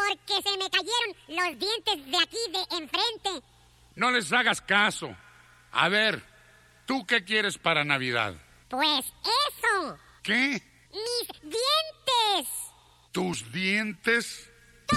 Porque se me cayeron los dientes de aquí, de enfrente. No les hagas caso. A ver, ¿tú qué quieres para Navidad? Pues eso. ¿Qué? ¡Mis dientes! ¿Tus dientes?